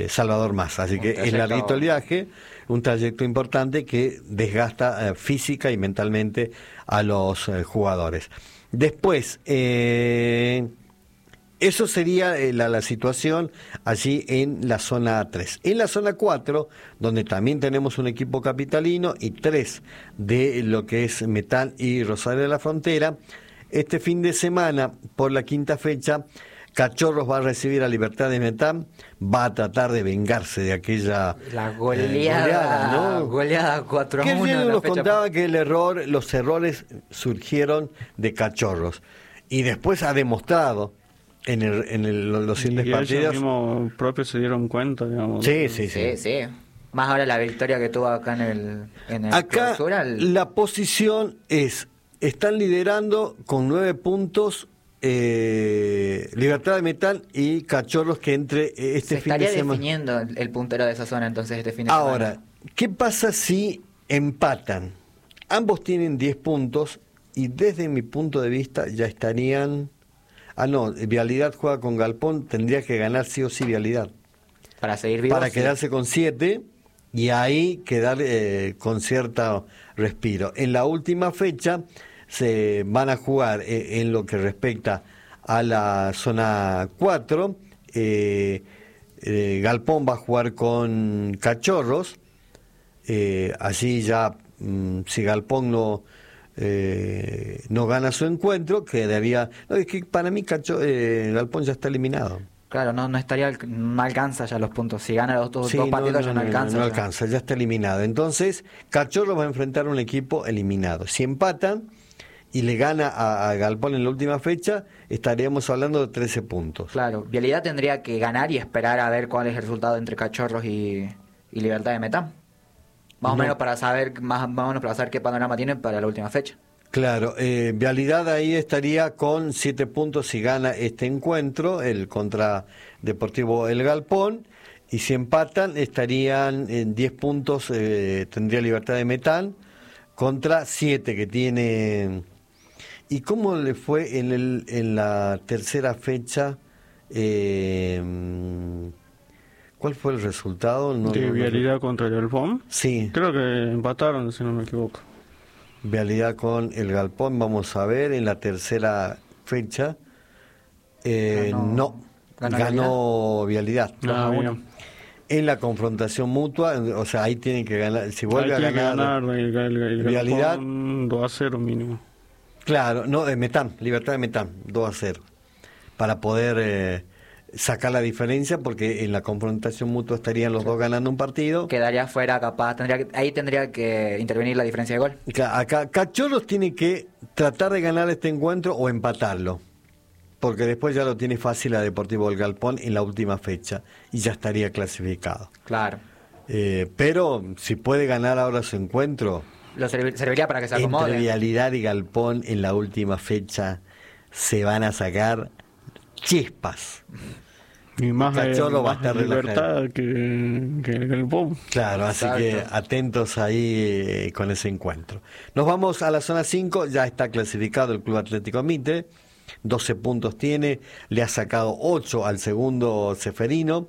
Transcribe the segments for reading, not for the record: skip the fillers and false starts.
Salvador Massa. Así que es larguito el viaje, un trayecto importante que desgasta física y mentalmente a los jugadores. Después, eso sería la situación allí en la zona 3. En la zona 4, donde también tenemos un equipo capitalino y 3 de lo que es Metán y Rosario de la Frontera, este fin de semana, por la quinta fecha, Cachorros va a recibir a Libertad de Metán, va a tratar de vengarse de aquella goleada, ¿no? Goleada 4-1. Que ayer nos contaba que los errores surgieron de Cachorros y después ha demostrado los siguientes partidos. Ellos mismos propios se dieron cuenta, digamos. Sí. Más ahora la victoria que tuvo acá en el acá clausura, la posición están liderando con 9 puntos Libertad de Metán y Cachorros, que entre este fin de semana... Se estaría definiendo el puntero de esa zona entonces este fin de semana. Ahora, ¿qué pasa si empatan? Ambos tienen 10 puntos y desde mi punto de vista ya estarían... Vialidad juega con Galpón, tendría que ganar sí o sí Vialidad. Para seguir vivos. Para quedarse con 7 y ahí quedar con cierto respiro. En la última fecha se van a jugar en lo que respecta a la zona 4. Galpón va a jugar con Cachorros. Allí ya, si Galpón no gana su encuentro, quedaría... es que para mí Galpón ya está eliminado. Claro, no alcanza ya los puntos. Si gana los dos partidos ya no alcanza. No alcanza, ya está eliminado. Entonces, Cachorros va a enfrentar a un equipo eliminado. Si empatan y le gana a Galpón en la última fecha, estaríamos hablando de 13 puntos. Claro, Vialidad tendría que ganar y esperar a ver cuál es el resultado entre Cachorros y Libertad de Metán. Más o menos para saber qué panorama tiene para la última fecha. Claro, Vialidad ahí estaría con 7 puntos si gana este encuentro, el contra Deportivo El Galpón, y si empatan estarían en 10 puntos, tendría Libertad de Metán, contra 7 que tiene... ¿Y cómo le fue en la tercera fecha? ¿Cuál fue el resultado? ¿De Vialidad contra el Galpón? Sí. Creo que empataron, si no me equivoco. Vialidad con el Galpón, vamos a ver, en la tercera fecha. Ganó Vialidad. En la confrontación mutua, o sea, ahí tienen que ganar. Si vuelve a ganar el Vialidad, 2-0 mínimo. Claro, Metán, Libertad de Metán, 2-0. Para poder sacar la diferencia, porque en la confrontación mutua estarían los dos ganando un partido. Quedaría fuera capaz, ahí tendría que intervenir la diferencia de gol. Acá Cachorros tiene que tratar de ganar este encuentro o empatarlo, porque después ya lo tiene fácil a Deportivo del Galpón en la última fecha y ya estaría clasificado. Claro. Pero si puede ganar ahora su encuentro, serviría para que se acomode. Entre Vialidad y Galpón en la última fecha se van a sacar chispas. Y más Cachorro va a estar Libertad que el Galpón. Claro, así Exacto. Que atentos ahí con ese encuentro. Nos vamos a la zona 5, ya está clasificado el Club Atlético Mitre, 12 puntos tiene, le ha sacado 8 al segundo Ceferino.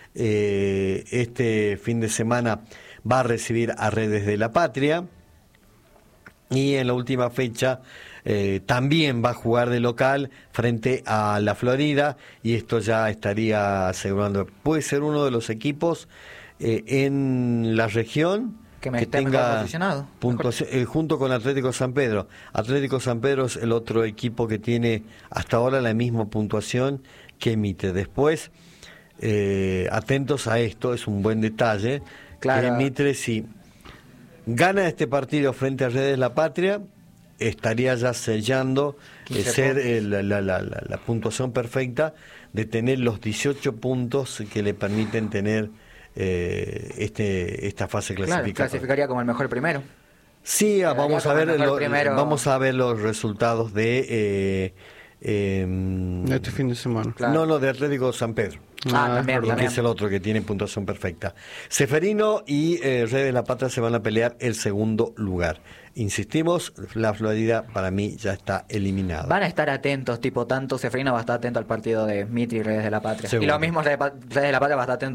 Este fin de semana va a recibir a Redes de la Patria y en la última fecha también va a jugar de local frente a la Florida, y esto ya estaría asegurando, puede ser uno de los equipos en la región que tenga puntuación, junto con Atlético San Pedro. Atlético San Pedro es el otro equipo que tiene hasta ahora la misma puntuación que Mitre. Después, atentos a esto, es un buen detalle. Claro. Mitre, si gana este partido frente a Redes de la Patria, estaría ya sellando ser la puntuación perfecta de tener los 18 puntos que le permiten tener esta fase clasificatoria. Claro, clasificaría como el mejor primero. Sí, vamos a ver los resultados de este fin de semana. Claro. No, de Atlético San Pedro. También. Que es el otro que tiene puntuación perfecta. Ceferino y Redes de la Patria se van a pelear el segundo lugar. Insistimos, la Florida para mí ya está eliminada. Van a estar atentos, tanto Ceferino va a estar atento al partido de Mitre y Redes de la Patria. Seguro. Y lo mismo Redes de la Patria va a estar atento